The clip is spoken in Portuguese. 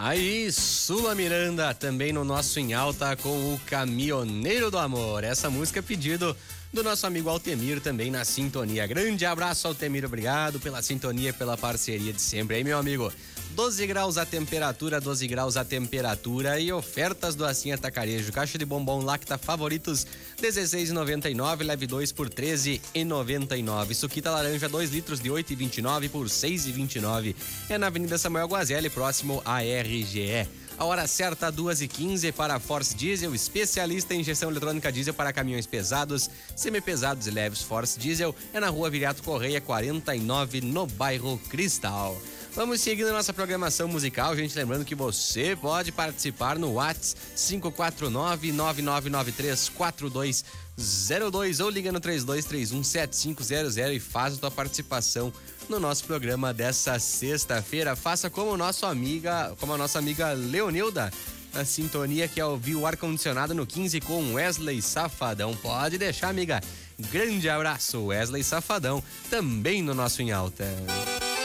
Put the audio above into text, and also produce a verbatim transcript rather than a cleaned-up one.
Aí, Sula Miranda, também no nosso Em Alta com o Caminhoneiro do Amor. Essa música é pedido do nosso amigo Altemir, também na sintonia. Grande abraço, Altemir, obrigado pela sintonia e pela parceria de sempre, aí, meu amigo. doze graus a temperatura, doze graus a temperatura e ofertas do Assim Atacarejo. Caixa de bombom Lacta Favoritos, dezesseis reais e noventa e nove, leve dois por treze reais e noventa e nove. Suquita laranja, dois litros de oito reais e vinte e nove por seis reais e vinte e nove. É na Avenida Samuel Guazelli, próximo à R G E. A hora certa, duas e quinze, para Force Diesel, especialista em injeção eletrônica diesel para caminhões pesados, semipesados e leves. Force Diesel é na rua Viriato Correia, quarenta e nove, no bairro Cristal. Vamos seguindo a nossa programação musical, gente, lembrando que você pode participar no WhatsApp cinco quatro nove, nove nove nove três, quatro dois zero dois ou liga no três dois três um, sete cinco zero zero e faz a tua participação no nosso programa dessa sexta-feira. Faça como nossa amiga, como a nossa amiga Leonilda, na sintonia que é ouvir o ar-condicionado no quinze com Wesley Safadão. Pode deixar, amiga. Grande abraço, Wesley Safadão, também no nosso Em Alta.